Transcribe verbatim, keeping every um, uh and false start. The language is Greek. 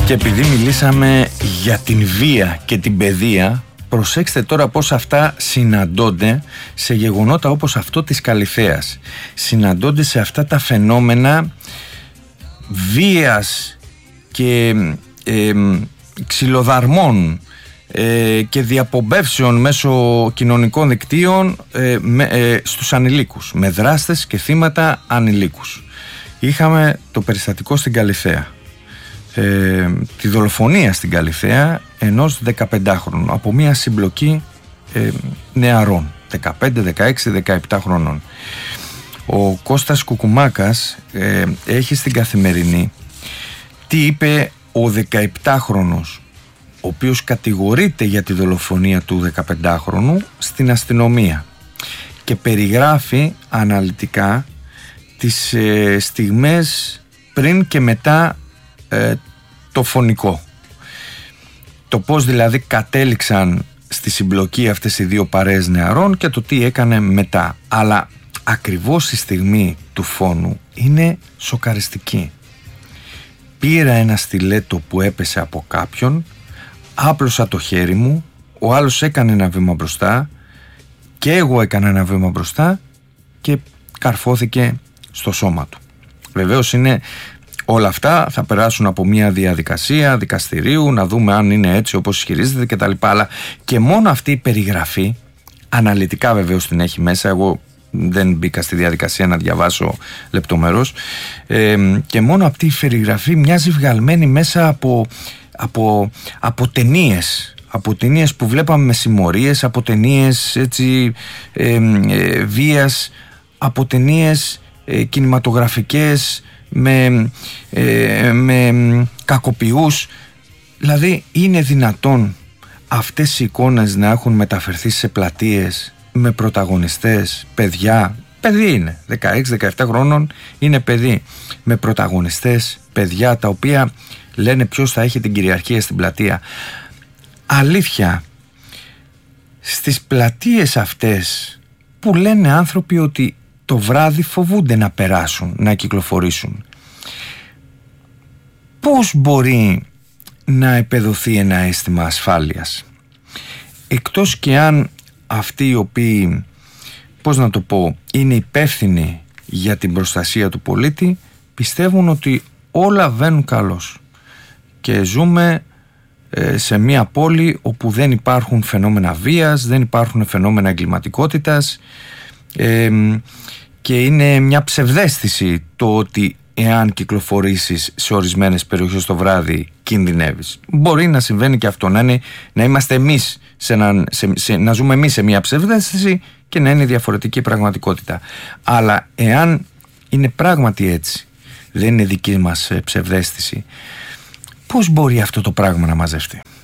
Και επειδή μιλήσαμε για την βία και την παιδεία, προσέξτε τώρα πώς αυτά συναντώνται σε γεγονότα όπως αυτό της Καλιθέας. Συναντώνται σε αυτά τα φαινόμενα βίας και ε, ξυλοδαρμών ε, και διαπομπεύσεων μέσω κοινωνικών δικτύων ε, με, ε, στους ανηλίκους, με δράστες και θύματα ανηλίκους. Είχαμε το περιστατικό στην Καλιθέα. Ε, τη δολοφονία στην Καλιθέα ενός δεκαπεντάχρονου από μια συμπλοκή ε, νεαρών δεκαπέντε, δεκαέξι, δεκαεπτά χρονών. Ο Κώστας Κουκουμάκας ε, έχει στην Καθημερινή τι είπε ο δεκαεπτάχρονος, ο οποίος κατηγορείται για τη δολοφονία του δεκαπεντάχρονου στην αστυνομία, και περιγράφει αναλυτικά τις ε, στιγμές πριν και μετά ε, το φωνικό, το πώς δηλαδή κατέληξαν στη συμπλοκή αυτές οι δύο παρέες νεαρών και το τι έκανε μετά. Αλλά ακριβώς η στιγμή του φόνου είναι σοκαριστική. Πήρα ένα στιλέτο που έπεσε από κάποιον, άπλωσα το χέρι μου, ο άλλος έκανε ένα βήμα μπροστά και εγώ έκανα ένα βήμα μπροστά και καρφώθηκε στο σώμα του. Βεβαίως είναι όλα αυτά, θα περάσουν από μια διαδικασία δικαστηρίου, να δούμε αν είναι έτσι όπως ισχυρίζεται κτλ. Αλλά και μόνο αυτή η περιγραφή, αναλυτικά βεβαίως την έχει μέσα, εγώ δεν μπήκα στη διαδικασία να διαβάσω λεπτομερώς, ε, και μόνο αυτή η περιγραφή μοιάζει βγαλμένη μέσα από, από, από ταινίες, από ταινίες που βλέπαμε με συμμορίες, από ταινίες έτσι, ε, ε, βίας, από ταινίες ε, κινηματογραφικές με, ε, με κακοποιούς. Δηλαδή είναι δυνατόν αυτές οι εικόνες να έχουν μεταφερθεί σε πλατείες με πρωταγωνιστές παιδιά, παιδί είναι δεκαέξι δεκαεπτά χρόνων, είναι παιδί, με πρωταγωνιστές παιδιά τα οποία λένε ποιος θα έχει την κυριαρχία στην πλατεία. Αλήθεια, στις πλατείες αυτές που λένε άνθρωποι ότι το βράδυ φοβούνται να περάσουν, να κυκλοφορήσουν, πώς μπορεί να επεδοθεί ένα αίσθημα ασφάλειας? Εκτός και αν αυτοί οι οποίοι, πώς να το πω, είναι υπεύθυνοι για την προστασία του πολίτη, πιστεύουν ότι όλα βαίνουν καλώς και ζούμε ε, σε μια πόλη όπου δεν υπάρχουν φαινόμενα βίας, δεν υπάρχουν φαινόμενα εγκληματικότητας, ε, και είναι μια ψευδαίσθηση το ότι εάν κυκλοφορήσεις σε ορισμένες περιοχές το βράδυ κινδυνεύεις. Μπορεί να συμβαίνει και αυτό, να, είναι, να είμαστε εμείς σε ένα, σε, σε, να ζούμε εμείς σε μια ψευδαίσθηση και να είναι διαφορετική πραγματικότητα. Αλλά εάν είναι πράγματι έτσι, δεν είναι δική μας ψευδαίσθηση, πώς μπορεί αυτό το πράγμα να μαζευτεί?